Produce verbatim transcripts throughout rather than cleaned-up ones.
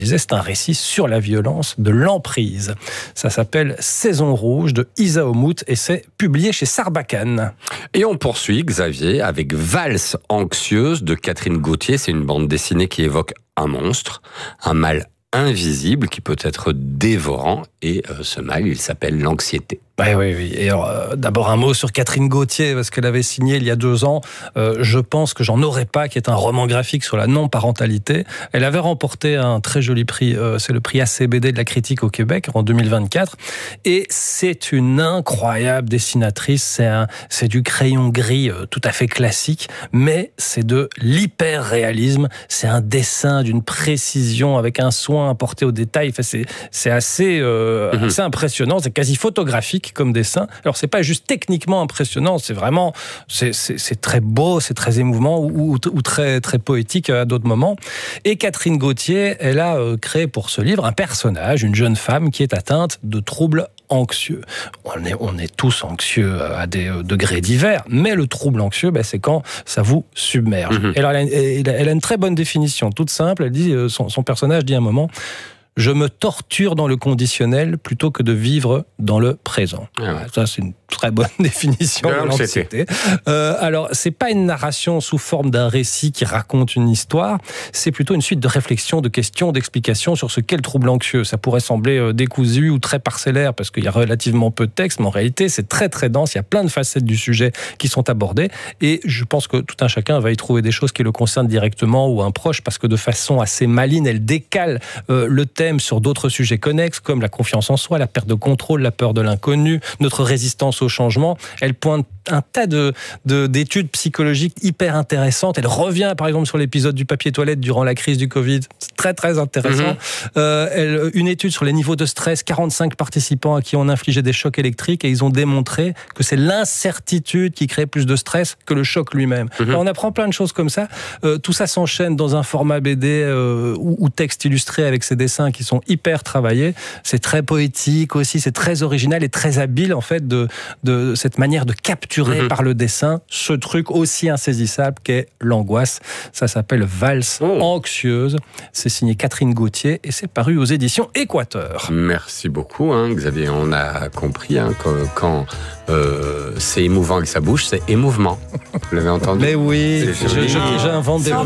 C'est un récit sur la violence de l'emprise. Ça s'appelle Saison rouge de Isa Omout et c'est publié chez Sarbacane. Et on poursuit, Xavier, avec Valse anxieuse de Catherine Gauthier. C'est une bande dessinée qui évoque un monstre, un mal invisible qui peut être dévorant. Et euh, ce mal, il s'appelle l'anxiété. Oui, oui, oui. Et alors, euh, d'abord un mot sur Catherine Gauthier, parce qu'elle avait signé il y a deux ans euh, Je pense que j'en aurais pas, qui est un roman graphique sur la non-parentalité. Elle avait remporté un très joli prix, euh, c'est le prix A C B D de la critique au Québec en deux mille vingt-quatre. Et c'est une incroyable dessinatrice, c'est, un, c'est du crayon gris euh, tout à fait classique, mais c'est de l'hyper-réalisme, c'est un dessin d'une précision avec un soin apporté au détail. Enfin, c'est, c'est assez, euh, mm-hmm. assez impressionnant, c'est quasi photographique comme dessin. Alors c'est pas juste techniquement impressionnant, c'est vraiment c'est, c'est, c'est très beau, c'est très émouvant ou, ou, ou très très poétique à d'autres moments. Et Catherine Gauthier, elle a euh, créé pour ce livre un personnage, une jeune femme qui est atteinte de troubles anxieux. On est, on est tous anxieux à des degrés divers, mais le trouble anxieux, ben, c'est quand ça vous submerge. Mmh. Et alors, elle, a, elle a une très bonne définition, toute simple. Elle dit, son, son personnage dit à un moment: je me torture dans le conditionnel plutôt que de vivre dans le présent. Ah ouais. Ça, c'est une très bonne définition de l'anxiété. Euh, alors, c'est pas une narration sous forme d'un récit qui raconte une histoire, c'est plutôt une suite de réflexions, de questions, d'explications sur ce qu'est le trouble anxieux. Ça pourrait sembler décousu ou très parcellaire parce qu'il y a relativement peu de texte, mais en réalité, c'est très très dense. Il y a plein de facettes du sujet qui sont abordées et je pense que tout un chacun va y trouver des choses qui le concernent directement ou un proche, parce que de façon assez maligne, elle décale euh, le thème sur d'autres sujets connexes comme la confiance en soi, la perte de contrôle, la peur de l'inconnu, notre résistance au changement. Elle pointe un tas de, de, d'études psychologiques hyper intéressantes. Elle revient par exemple sur l'épisode du papier toilette durant la crise du Covid. C'est très très intéressant. Mmh. Euh, elle, une étude sur les niveaux de stress, quarante-cinq participants à qui on infligeait des chocs électriques et ils ont démontré que c'est l'incertitude qui crée plus de stress que le choc lui-même. Mmh. Alors, on apprend plein de choses comme ça. Euh, tout ça s'enchaîne dans un format B D euh, ou, ou texte illustré avec ces dessins qui sont hyper travaillés. C'est très poétique aussi, c'est très original et très habile en fait de, de cette manière de capturer Mmh. par le dessin ce truc aussi insaisissable qu'est l'angoisse. Ça s'appelle Valse oh. anxieuse. C'est signé Catherine Gauthier et c'est paru aux éditions Équateur. Merci beaucoup, hein, Xavier. On a compris hein, que quand euh, c'est émouvant avec sa bouche, c'est émouvement. Vous l'avez entendu? Mais oui, je, je, j'invente des mots.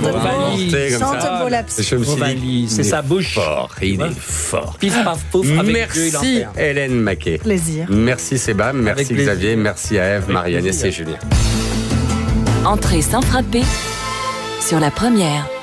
C'est sa bouche. Fort, il est fort. Pif, paf, pouf, merci Hélène Maquet. Plaisir. Merci Séba, merci Xavier, merci à Ève, Marianne et Julien. Entrée sans frapper sur La Première.